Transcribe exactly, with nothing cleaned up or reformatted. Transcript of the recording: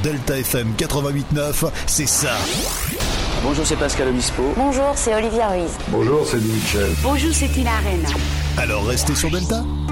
Delta F M quatre-vingt-huit neuf, c'est ça. Bonjour, c'est Pascal Obispo. Bonjour, c'est Olivia Ruiz. Bonjour, c'est Michel. Bonjour, c'est Tina Arena. Alors restez sur Delta.